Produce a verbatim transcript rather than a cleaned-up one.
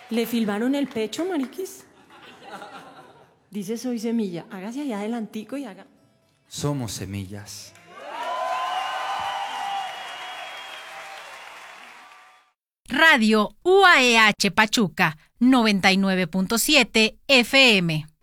¿Le filmaron el pecho, mariquis? Dice soy semilla. Hágase allá adelantico y haga. Somos semillas. Radio U A E H Pachuca, noventa y nueve punto siete F M.